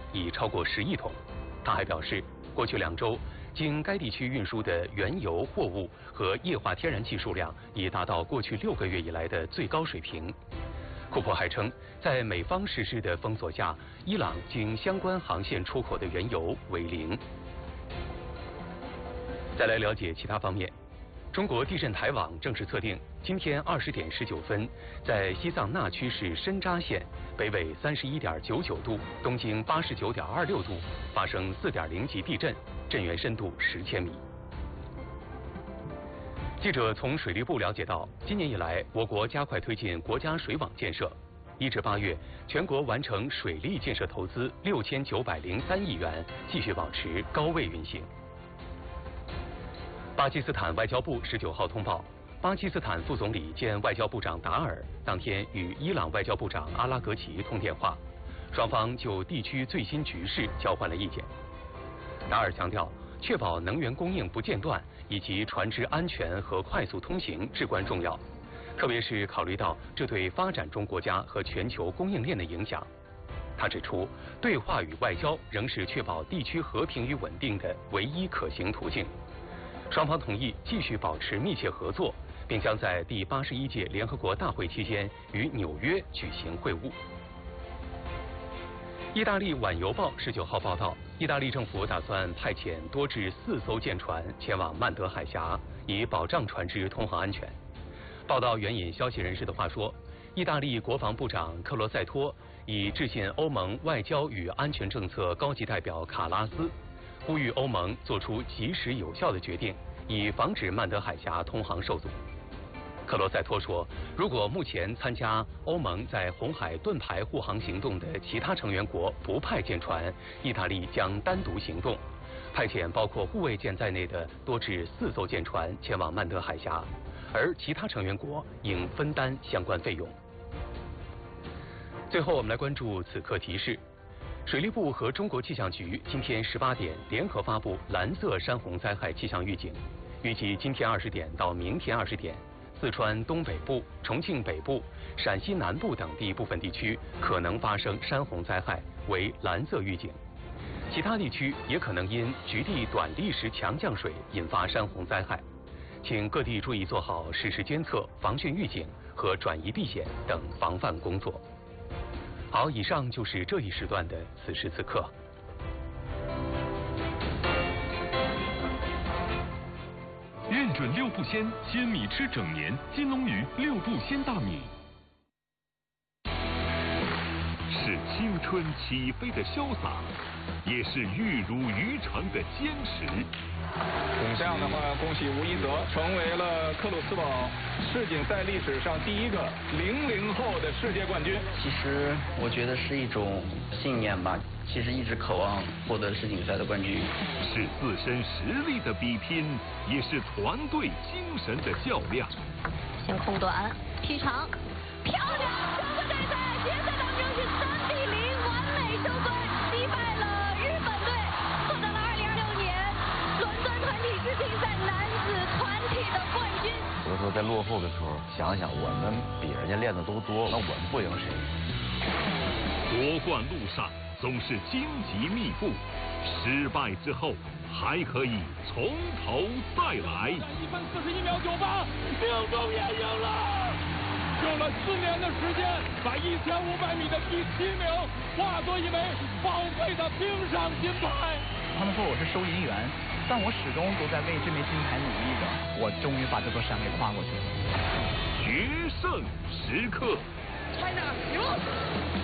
已超过10亿桶。他还表示，过去2周，经该地区运输的原油、货物和液化天然气数量已达到过去6个月以来的最高水平。库珀还称，在美方实施的封锁下，伊朗经相关航线出口的原油为0。再来了解其他方面。中国地震台网正式测定，今天20点19分，在西藏那曲市深扎县北纬31.99度、东经89.26度发生4.0级地震，震源深度10千米。记者从水利部了解到，今年以来，我国加快推进国家水网建设。1至8月，全国完成水利建设投资6903亿元，继续保持高位运行。巴基斯坦外交部19号通报，巴基斯坦副总理兼外交部长达尔当天与伊朗外交部长阿拉格齐通电话，双方就地区最新局势交换了意见。达尔强调，确保能源供应不间断以及船只安全和快速通行至关重要，特别是考虑到这对发展中国家和全球供应链的影响。他指出，对话与外交仍是确保地区和平与稳定的唯一可行途径。双方同意继续保持密切合作，并将在第81届联合国大会期间于纽约举行会晤。意大利《晚邮报》19号报道，意大利政府打算派遣多至4艘舰船前往曼德海峡，以保障船只通航安全。报道援引消息人士的话说，意大利国防部长克罗塞托已致信欧盟外交与安全政策高级代表卡拉斯，呼吁欧盟做出及时有效的决定，以防止曼德海峡通航受阻。克罗塞托说，如果目前参加欧盟在红海盾牌护航行动的其他成员国不派舰船，意大利将单独行动，派遣包括护卫舰在内的多至4艘舰船前往曼德海峡，而其他成员国应分担相关费用。最后，我们来关注此刻提示。水利部和中国气象局今天18点联合发布蓝色山洪灾害气象预警，预计今天20点到明天20点，四川东北部、重庆北部、陕西南部等地部分地区可能发生山洪灾害，为蓝色预警。其他地区也可能因局地短砾石强降水引发山洪灾害，请各地注意做好实时监测、防汛预警和转移避险等防范工作。好，以上就是这一时段的此时此刻。 认准6步鲜，鲜米吃整年。金龙鱼6步鲜大米，是青春起飞的潇洒，也是玉汝于成的坚持。 这样的话，恭喜吴一泽成为了克鲁斯堡世锦赛历史上第一个00后的世界冠军。 其实我觉得是一种信念吧，其实一直渴望获得世锦赛的冠军。 是自身实力的比拼，也是团队精神的较量。 先空短劈长，漂亮！整个对赛决赛当中是3比0完美收队，击败了日本队，获得了2026年伦敦团体世锦赛男子团体的冠军。 有的时候在落后的时候，想想我们比人家练的都多，那我们不赢谁？ 夺冠路上总是荆棘密布，失败之后还可以从头再来。 1分41秒98，命中也赢了。用了4年的时间，把1500米的第7名化作一枚宝贵的冰上金牌。 他们说我是收银员，但我始终都在为这枚金牌努力着。我终于把这座山给跨过去了。 决胜时刻。 China 赢了。